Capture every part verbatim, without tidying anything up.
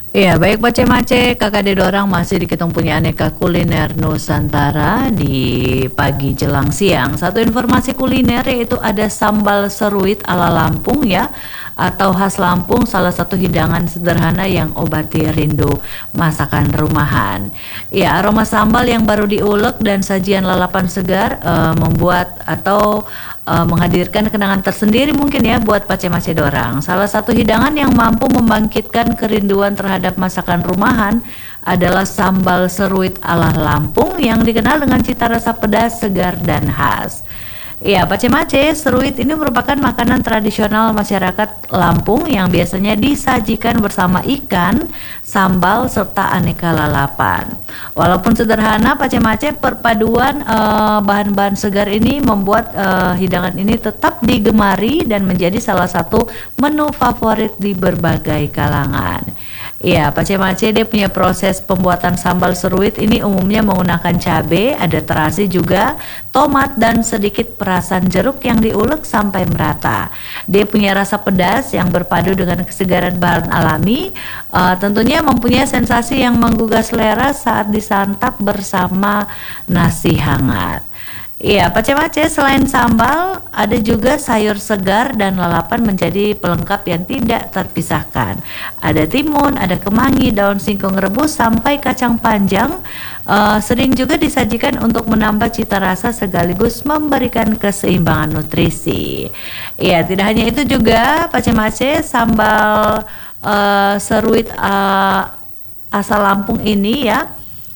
Iya, baik Mace-Mace, kakak de dorang masih di Ketong punya aneka kuliner Nusantara di pagi jelang siang. Satu informasi kuliner yaitu ada sambal seruit ala Lampung ya, atau khas Lampung, salah satu hidangan sederhana yang obati rindu masakan rumahan. Ya, aroma sambal yang baru diulek dan sajian lalapan segar eh, membuat atau eh, menghadirkan kenangan tersendiri mungkin ya buat Pace-Mace dorang. Salah satu hidangan yang mampu membangkitkan kerinduan terhadap masakan rumahan adalah sambal seruit ala Lampung yang dikenal dengan cita rasa pedas, segar, dan khas. Ya, Pace-Mace, seruit ini merupakan makanan tradisional masyarakat Lampung yang biasanya disajikan bersama ikan, sambal, serta aneka lalapan. Walaupun sederhana, Pace-Mace, perpaduan eh, bahan-bahan segar ini membuat eh, hidangan ini tetap digemari dan menjadi salah satu menu favorit di berbagai kalangan. Iya, Pace-Mace dia punya proses pembuatan sambal seruit ini umumnya menggunakan cabai, ada terasi juga, tomat dan sedikit perasan jeruk yang diulek sampai merata. Dia punya rasa pedas yang berpadu dengan kesegaran bahan alami, eh, tentunya mempunyai sensasi yang menggugah selera saat disantap bersama nasi hangat. Iya, Pace-Mace selain sambal, ada juga sayur segar dan lalapan menjadi pelengkap yang tidak terpisahkan. Ada timun, ada kemangi, daun singkong rebus sampai kacang panjang. Eh, sering juga disajikan untuk menambah cita rasa sekaligus memberikan keseimbangan nutrisi. Iya, tidak hanya itu juga Pace-Mace sambal eh, seruit eh, asal Lampung ini ya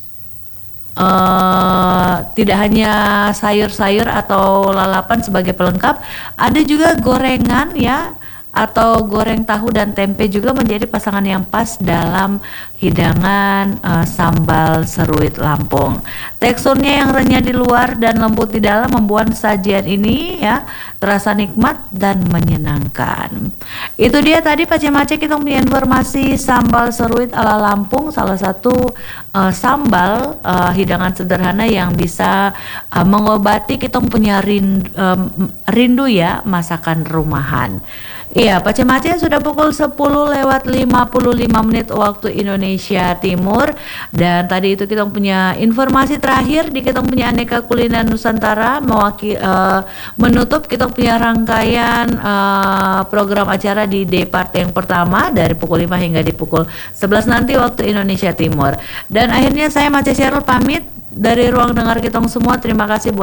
eh, tidak hanya sayur-sayur atau lalapan sebagai pelengkap, ada juga gorengan ya atau goreng tahu dan tempe juga menjadi pasangan yang pas dalam hidangan eh, sambal seruit Lampung. Teksturnya yang renyah di luar dan lembut di dalam membuat sajian ini ya terasa nikmat dan menyenangkan. Itu dia tadi Pace-Mace kita punya informasi sambal seruit ala Lampung, salah satu uh, sambal uh, hidangan sederhana yang bisa uh, mengobati kita punya rindu, um, rindu ya masakan rumahan. Iya, Pace-Mace sudah pukul sepuluh lewat lima puluh lima menit waktu Indonesia Timur, dan tadi itu kita punya informasi terakhir di kita punya aneka kuliner Nusantara mewakili uh, menutup kita punya rangkaian uh, program acara di day part yang pertama dari pukul lima hingga di pukul sebelas nanti waktu Indonesia Timur. Dan akhirnya saya Mace Cheryl pamit dari ruang dengar kita semua. Terima kasih buat